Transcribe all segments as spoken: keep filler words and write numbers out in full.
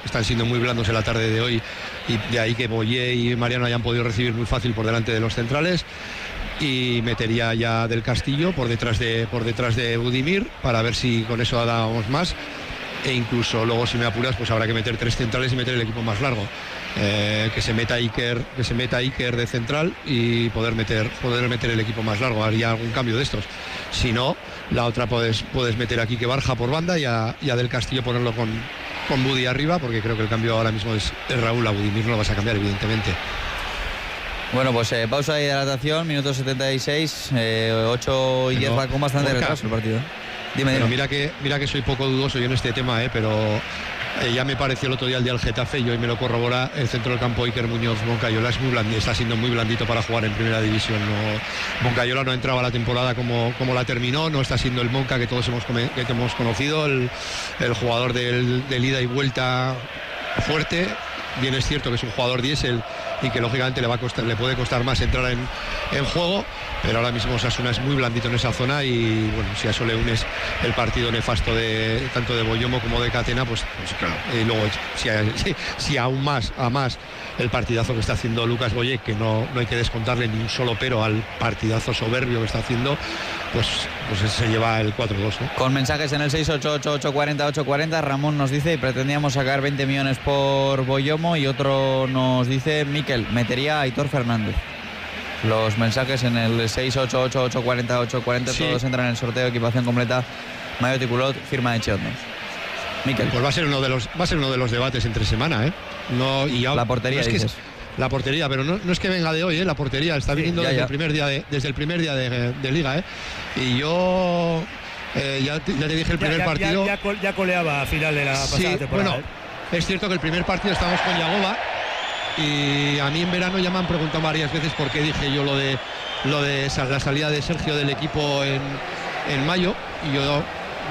están siendo muy blandos en la tarde de hoy, y de ahí que Boyé y Mariano hayan podido recibir muy fácil por delante de los centrales. Y metería ya Del Castillo por detrás de, por detrás de Budimir, para ver si con eso dábamos más. E incluso luego, si me apuras, pues habrá que meter tres centrales y meter el equipo más largo. Eh, que se meta Iker, que se meta Iker de central y poder meter, poder meter el equipo más largo. Haría algún cambio de estos. Si no, la otra puedes, puedes meter aquí que Barja por banda y a, y a Del Castillo ponerlo con, con Budi arriba, porque creo que el cambio ahora mismo es, es Raúl. A Budimir no lo vas a cambiar, evidentemente. Bueno, pues eh, pausa de hidratación, minuto setenta y seis, eh, ocho y diez, va con bastante retraso el partido. Dime, pero dime. Mira que, mira que soy poco dudoso yo en este tema, eh, pero eh, ya me pareció el otro día el día del Getafe, y hoy me lo corrobora el centro del campo Iker Muñoz. Moncayola es muy blandito, está siendo muy blandito para jugar en primera división. No, Moncayola no entraba a la temporada como, como la terminó, no está siendo el Monca que todos hemos, come, que hemos conocido, el, el jugador del, del ida y vuelta fuerte. Bien es cierto que es un jugador diésel y que lógicamente le va a costar, le puede costar más entrar en, en juego, pero ahora mismo Osasuna es muy blandito en esa zona, y bueno, si a eso le unes el partido nefasto de tanto de Boyomo como de Catena, pues, pues claro. Y luego si, si, si aún más a más el partidazo que está haciendo Lucas Boyé, que no, no hay que descontarle ni un solo pero al partidazo soberbio que está haciendo, pues, pues se lleva el cuatro dos, ¿no? Con mensajes en el seis ocho ocho, ocho cuatro cero, ocho cuatro cero, Ramón nos dice: y pretendíamos sacar veinte millones por Boyomo, y otro nos dice: Miquel, metería a Aitor Fernández. Los mensajes en el seis ocho ocho, ocho cuatro cero, ocho cuatro cero, sí. Todos entran en el sorteo, equipación completa, Mayotte y Culot, firma de Cheotnos. Miquel. Pues va a ser uno de los, va a ser uno de los debates entre semana, ¿eh? No, y ya, la portería, no es dices. Que, la portería, pero no, no es que venga de hoy, ¿eh? La portería está sí, viniendo ya, desde, ya. El primer día de, desde el primer día de, de Liga, ¿eh? Y yo eh, ya, ya te dije el primer ya, ya, partido. Ya, ya, ya coleaba a final de la pasada sí, temporada. Bueno, ¿eh? Es cierto que el primer partido estábamos con Yagoba, y a mí en verano ya me han preguntado varias veces por qué dije yo lo de lo de la salida de Sergio del equipo en, en mayo, y yo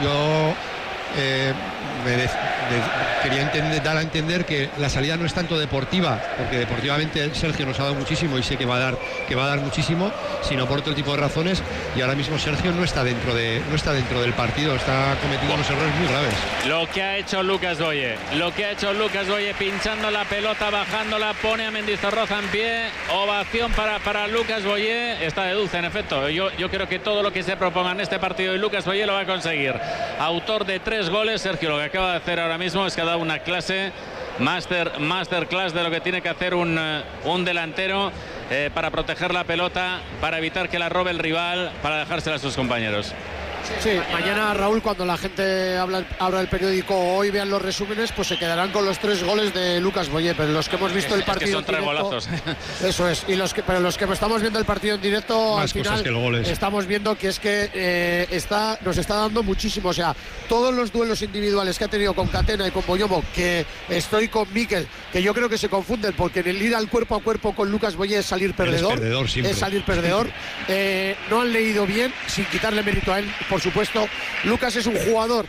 yo eh, me de, de, quería entender, dar a entender que la salida no es tanto deportiva, porque deportivamente Sergio nos ha dado muchísimo y sé que va a dar que va a dar muchísimo, sino por otro tipo de razones, y ahora mismo Sergio no está dentro de no está dentro del partido, está cometiendo unos errores muy graves. Lo que ha hecho Lucas Boyé, lo que ha hecho Lucas Boyé, pinchando la pelota, bajándola, pone a Mendizorroza en pie, ovación para, para Lucas Boyé, está de dulce en efecto. Yo, yo creo que todo lo que se proponga en este partido y Lucas Boyé lo va a conseguir. Autor de tres goles, Sergio, lo que acaba de hacer ahora mismo es que ha dado una clase, master, masterclass de lo que tiene que hacer un, un delantero eh, para proteger la pelota, para evitar que la robe el rival, para dejársela a sus compañeros. Sí, mañana, Raúl, cuando la gente habla, abra el periódico o hoy vean los resúmenes, pues se quedarán con los tres goles de Lucas Boyé, pero los que hemos visto es, el partido es que son en directo, tres golazos. Eso es, y los que, pero los que estamos viendo el partido en directo, más al final que estamos viendo que es que eh, está, nos está dando muchísimo, o sea, todos los duelos individuales que ha tenido con Catena y con Boyomo, que estoy con Miquel, que yo creo que se confunden, porque en el ir al cuerpo a cuerpo con Lucas Boyé es salir perdedor, es, perdedor es salir perdedor, eh, no han leído bien, sin quitarle mérito a él, por supuesto. Lucas es un jugador,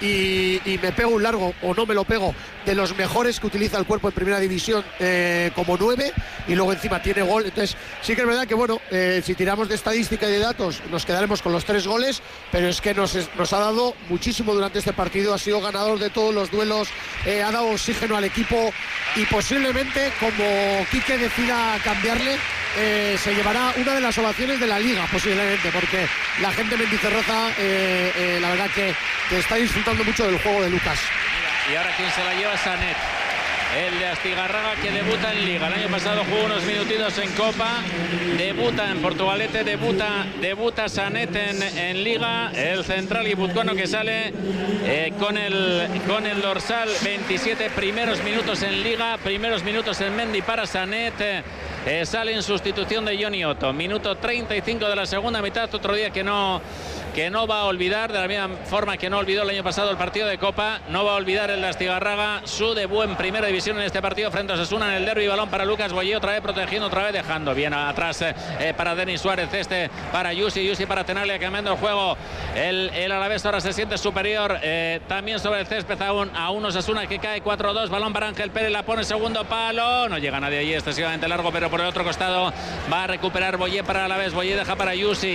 y, y me pego un largo o no me lo pego, de los mejores que utiliza el cuerpo en primera división, eh, como nueve, y luego encima tiene gol. Entonces sí que es verdad que bueno, eh, si tiramos de estadística y de datos nos quedaremos con los tres goles, pero es que nos, nos ha dado muchísimo durante este partido, ha sido ganador de todos los duelos, eh, ha dado oxígeno al equipo, y posiblemente, como Quique decida cambiarle, Eh, se llevará una de las ovaciones de la Liga, posiblemente, porque la gente de Mendizorroza eh, eh, la verdad que, que está disfrutando mucho del juego de Lucas. Y ahora quien se la lleva es Sanet, el de Astigarraga, que debuta en Liga. El año pasado jugó unos minutitos en Copa, debuta en Portugalete, debuta, debuta Sanet en, en Liga, el central guipuzcoano que sale eh, con, el, con el dorsal veintisiete, primeros minutos en Liga, primeros minutos en Mendy para Sanet. eh, Eh, sale en sustitución de Johnny Otto, minuto treinta y cinco de la segunda mitad, otro día que no, que no va a olvidar, de la misma forma que no olvidó el año pasado el partido de Copa, no va a olvidar el de Astigarraga su debut en primera división en este partido frente a Osasuna en el derbi. Balón para Lucas Boyé, otra vez protegiendo, otra vez dejando bien atrás eh, para Denis Suárez, este para Yusi, Yusi para Tenaglia, cambiando el juego. El, el Alavés ahora se siente superior, eh, también sobre el césped a un, a un Osasuna que cae cuatro dos, balón para Ángel Pérez, la pone segundo palo, no llega nadie allí, excesivamente largo, pero por el otro costado va a recuperar Boyé para Alavés. Boyé deja para Yusi,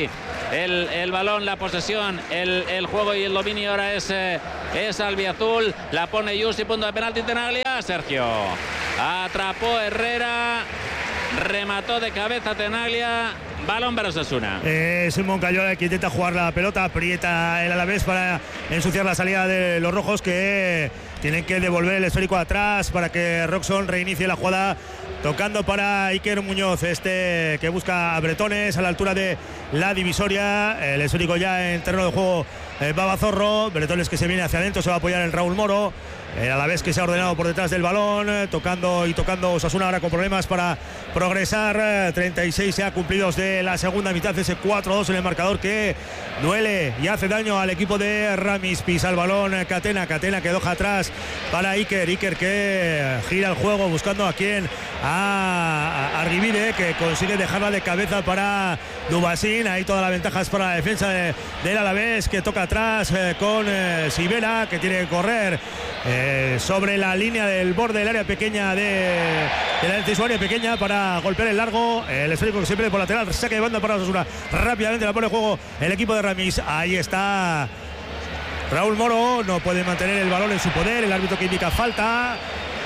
el, el balón, la posesión, el, el juego y el dominio ahora es, eh, es albiazul. La pone Yusi, punto de penalti Tenaglia. Sergio atrapó Herrera, remató de cabeza Tenaglia. Balón para Osasuna. Es Moncayola el que intenta jugar la pelota, aprieta el Alavés para ensuciar la salida de los rojos, que tienen que devolver el esférico atrás para que Roxon reinicie la jugada, tocando para Iker Muñoz, este que busca a Bretones a la altura de la divisoria. El esférico ya en terreno de juego, eh, Babazorro. Bretones que se viene hacia adentro, se va a apoyar en Raúl Moro. El Alavés que se ha ordenado por detrás del balón, eh, tocando y tocando Osasuna ahora con problemas para progresar. eh, treinta y seis ya cumplidos de la segunda mitad, ese cuatro dos en el marcador que duele y hace daño al equipo de Ramis. Pisa el balón eh, Catena, Catena que doja atrás para Iker, Iker que gira el juego buscando a quién, a, a Arribide, que consigue dejarla de cabeza para Dubasín. Ahí todas las ventajas para la defensa de, del Alavés, que toca atrás eh, con eh, Sibera, que tiene que correr eh, sobre la línea del borde del área pequeña de, de la su área pequeña para golpear el largo. El esférico que se pierde por lateral, saque de banda para Osasuna. Rápidamente la pone en juego el equipo de Ramis. Ahí está Raúl Moro, no puede mantener el balón en su poder. El árbitro que indica falta.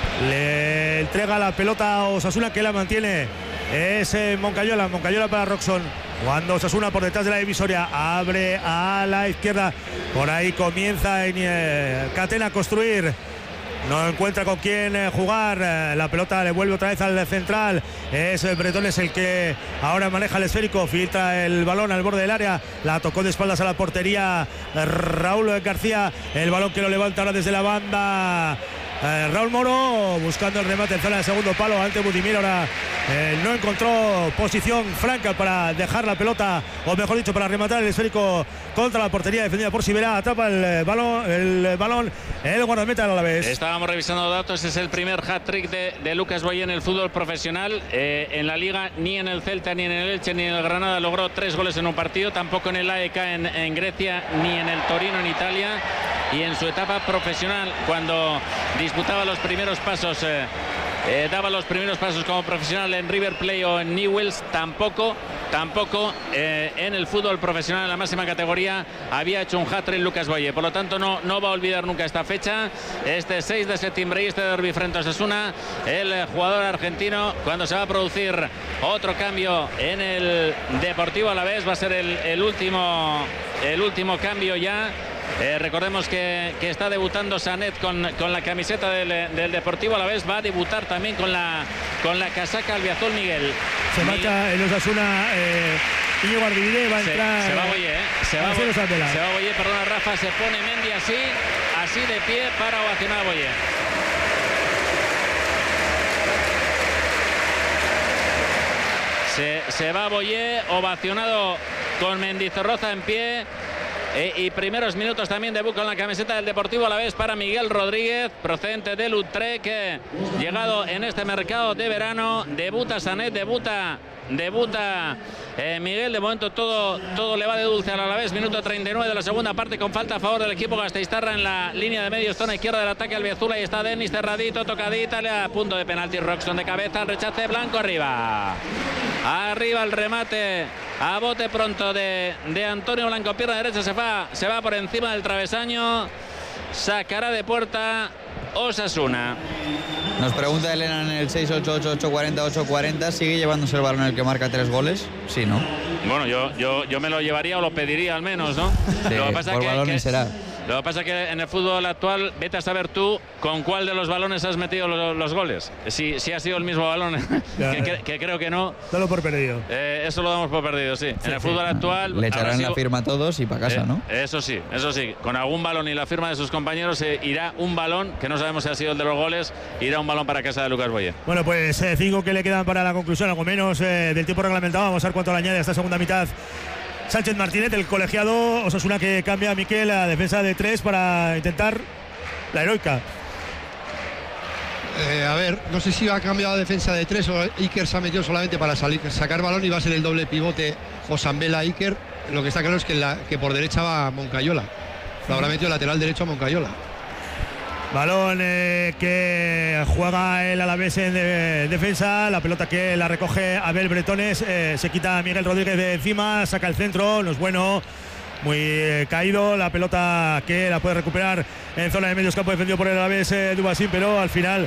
Le entrega la pelota a Osasuna, que la mantiene. Es eh, Moncayola, Moncayola para Roxon. Cuando Osasuna por detrás de la divisoria abre a la izquierda. Por ahí comienza en, eh, Catena a construir. No encuentra con quién eh, jugar. Eh, la pelota le vuelve otra vez al central. Es eh, Bretones el que ahora maneja el esférico. Filtra el balón al borde del área. La tocó de espaldas a la portería eh, Raúl García. El balón que lo levanta ahora desde la banda. Eh, Raúl Moro buscando el remate en zona de segundo palo ante Budimir. Ahora eh, no encontró posición franca para dejar la pelota, o mejor dicho, para rematar el esférico contra la portería defendida por Sibera. Atrapa el eh, balón, el balón el guardameta a la vez. Estábamos revisando datos. Es el primer hat-trick de, de Lucas Boye en el fútbol profesional. Eh, en la Liga, ni en el Celta, ni en el Elche, ni en el Granada logró tres goles en un partido. Tampoco en el A E K en, en Grecia, ni en el Torino en Italia. Y en su etapa profesional, cuando disputaba los primeros pasos, eh, eh, daba los primeros pasos como profesional en River Plate o en Newell's, tampoco, tampoco eh, en el fútbol profesional en la máxima categoría había hecho un hat-trick Lucas Boye. Por lo tanto, no, no va a olvidar nunca esta fecha, este seis de septiembre y este derbi frente a Osasuna. El eh, jugador argentino, cuando se va a producir otro cambio en el Deportivo Alavés, va a ser el, el, último, el último cambio ya. Eh, recordemos que, que está debutando Sanet con, con la camiseta del, del Deportivo Alavés. Va a debutar también con la, con la casaca albiazul Miguel. Se marcha el Osasuna, eh, Íñigo Arribide, va a se, entrar. Se va Boye, ¿eh? Se va, Boye, se va Boye, perdona Rafa, se pone Mendy así, así de pie para ovacionar a Boye. Se, se va Boye, ovacionado con Mendizorroza en pie. Eh, y primeros minutos también debut con la camiseta del Deportivo Alavés para Miguel Rodríguez, procedente del Utrecht, que llegado en este mercado de verano. Debuta Sanet, debuta debuta eh, Miguel. De momento todo, todo le va de dulce al Alavés. Minuto treinta y nueve de la segunda parte, con falta a favor del equipo gasteiztarra en la línea de medios, zona izquierda del ataque albiazul. Ahí está Denis, cerradito, tocadita, a punto de penalti. Roxon de cabeza, el rechace blanco, arriba arriba el remate a bote pronto de, de Antonio Blanco, pierna derecha, se va, se va por encima del travesaño. Sacará de puerta Osasuna. Nos pregunta Elena en el seis ocho ocho ocho cuarenta ocho cuarenta, ¿sigue llevándose el balón el que marca tres goles? Sí, ¿no? Bueno, yo, yo, yo me lo llevaría o lo pediría al menos, ¿no? Sí, lo que pasa por que, balones que, será. Lo que pasa es que en el fútbol actual, vete a saber tú con cuál de los balones has metido los, los goles. Si, si ha sido el mismo balón, que, que, que creo que no. Dalo por perdido. Eh, eso lo damos por perdido, sí. sí en el fútbol sí. actual... Le echarán sido, la firma a todos y para casa, eh, ¿no? Eso sí, eso sí. Con algún balón y la firma de sus compañeros eh, irá un balón, que no sabemos si ha sido el de los goles, irá un balón para casa de Lucas Boye. Bueno, pues eh, cinco que le quedan para la conclusión, algo menos eh, del tiempo reglamentado. Vamos a ver cuánto le añade a esta segunda mitad Sánchez Martínez, el colegiado. Osasuna que cambia a Miquel a defensa de tres para intentar la heroica. Eh, a ver, no sé si va a cambiar a defensa de tres o Iker se ha metido solamente para salir, sacar balón, y va a ser el doble pivote Osambela Iker. Lo que está claro es que, la, que por derecha va Moncayola. Lo habrá metido lateral derecho a Moncayola. Balón eh, que Eh, juega el Alavés en de, defensa, la pelota que la recoge Abel Bretones, eh, se quita a Miguel Rodríguez de encima, saca el centro, no es bueno. Muy eh, caído, la pelota que la puede recuperar en zona de medios campo defendido por el Alavés eh, Dubasín, pero al final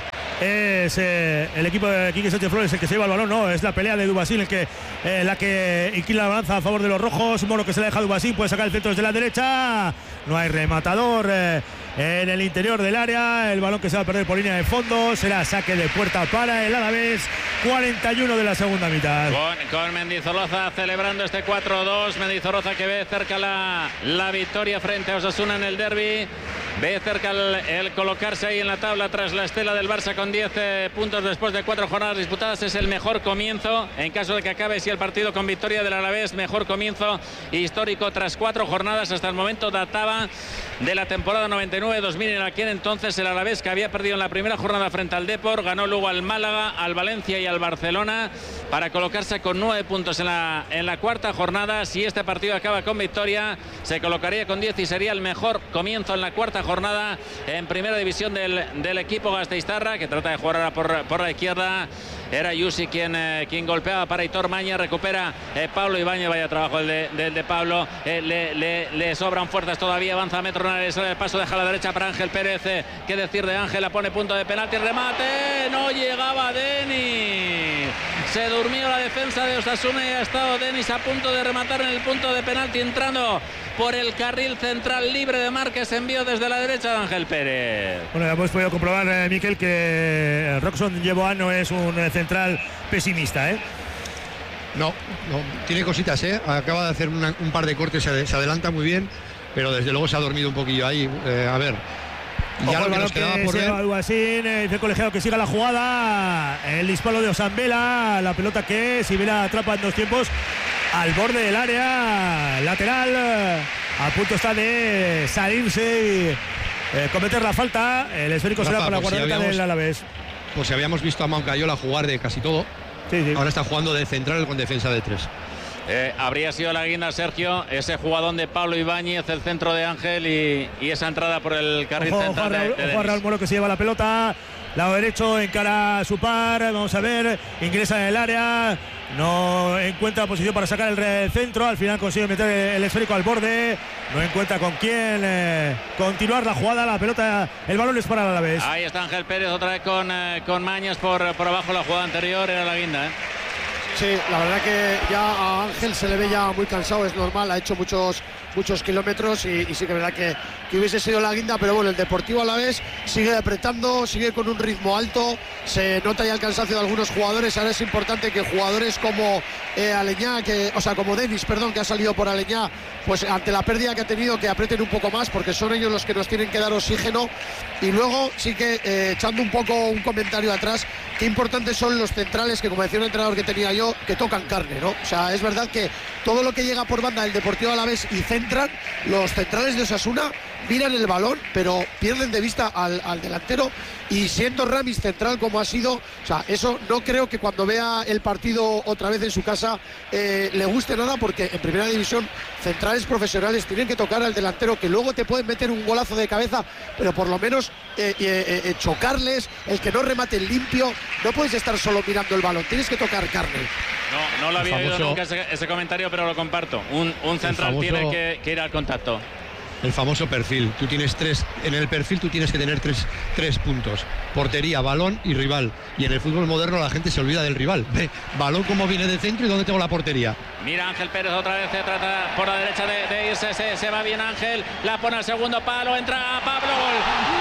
es eh, el equipo de Quique Sánchez Flores el que se lleva el balón. No, es la pelea de Dubasín el que, eh, la que inclina la balanza a favor de los rojos. Moro que se la deja a Dubasín, puede sacar el centro desde la derecha, no hay rematador eh, en el interior del área, el balón que se va a perder por línea de fondo, será saque de puerta para el Alavés, cuarenta y uno de la segunda mitad. Con, con Mendizorroza celebrando este cuatro dos, Mendizorroza que ve cerca la, la victoria frente a Osasuna en el derbi, ve cerca el, el colocarse ahí en la tabla tras la estela del Barça con diez eh, puntos después de cuatro jornadas disputadas. Es el mejor comienzo, en caso de que acabe si el partido con victoria del Alavés, mejor comienzo histórico tras cuatro jornadas. Hasta el momento databa de la temporada noventa y nueve dos mil, en aquel entonces el Alavés, que había perdido en la primera jornada frente al Depor, ganó luego al Málaga, al Valencia y al Barcelona para colocarse con nueve puntos en la, en la cuarta jornada. Si este partido acaba con victoria, se colocaría con diez y sería el mejor comienzo en la cuarta jornada en primera división del, del equipo gasteiztarra, que trata de jugar ahora por, por la izquierda. Era Yusi quien, eh, quien golpeaba para Aitor Maña, recupera eh, Pablo Ibáñez, vaya trabajo el de, de, de Pablo, eh, le, le, le sobran fuerzas todavía, avanza a metro en el paso, deja a la derecha para Ángel Pérez, eh, qué decir de Ángel, la pone punto de penalti, remate, no llegaba Denis, se durmió la defensa de Osasuna y ha estado Denis a punto de rematar en el punto de penalti, entrando por el carril central libre de Márquez, envío desde la derecha de Ángel Pérez. Bueno, ya hemos podido comprobar, eh, Miquel, que Roxon Yeboah no es un eh, central pesimista, ¿eh? No, no, tiene cositas, ¿eh? Acaba de hacer una, un par de cortes, se, se adelanta muy bien, pero desde luego se ha dormido un poquillo ahí. Eh, a ver. Y ya lo que nos quedaba por ver. Dubasín, eh, dice el colegiado que siga la jugada. El disparo de Osambela, la pelota que Sibila atrapa en dos tiempos al borde del área lateral. A punto está de salirse y eh, cometer la falta. El esférico Rafa, será para la guardameta si del Alavés. Pues si habíamos visto a Moncayola jugar de casi todo, sí, sí. Ahora está jugando de central con defensa de tres. Eh, habría sido la guinda, Sergio, ese jugadón de Pablo Ibáñez, el centro de Ángel y, y esa entrada por el carril ojo, central. Ojo a Raúl, de, de ojo a Raúl Moro que se lleva la pelota. Lado derecho, encara a su par. Vamos a ver, ingresa en el área. No encuentra posición para sacar el centro. Al final consigue meter el esférico al borde. No encuentra con quién eh, continuar la jugada. La pelota, el balón es para el Alavés. Ahí está Ángel Pérez otra vez con, eh, con Mañas por, por abajo. La jugada anterior era la guinda, ¿eh? Sí, la verdad que ya a Ángel se le ve ya muy cansado, es normal, ha hecho muchos muchos kilómetros y, y sí que es verdad que, que hubiese sido la guinda, pero bueno, el Deportivo Alavés sigue apretando, sigue con un ritmo alto, se nota ya el cansancio de algunos jugadores. Ahora es importante que jugadores como eh, Aleñá, que, o sea, como Denis, perdón, que ha salido por Aleñá, pues ante la pérdida que ha tenido, que aprieten un poco más, porque son ellos los que nos tienen que dar oxígeno. Y luego sí que eh, echando un poco un comentario atrás, qué importantes son los centrales, que como decía un entrenador que tenía yo, que tocan carne, ¿no? O sea, es verdad que todo lo que llega por banda del Deportivo Alavés y centran, los centrales de Osasuna miran el balón, pero pierden de vista al, al delantero, y siendo Ramis central como ha sido, o sea, eso no creo que cuando vea el partido otra vez en su casa eh, le guste nada, porque en primera división centrales profesionales tienen que tocar al delantero, que luego te pueden meter un golazo de cabeza, pero por lo menos eh, eh, eh, chocarles, el que no remate limpio. No puedes estar solo mirando el balón, tienes que tocar carne. No, no lo había oído nunca ese, ese comentario, pero lo comparto. Un, un central famoso, tiene que, que ir al contacto. El famoso perfil. Tú tienes tres, en el perfil tú tienes que tener tres, tres puntos: portería, balón y rival. Y en el fútbol moderno la gente se olvida del rival. Ve, balón como viene de centro y dónde tengo la portería. Mira Ángel Pérez otra vez, se trata por la derecha de, de irse, se, se va bien Ángel, la pone al segundo palo, entra Pablo, gol,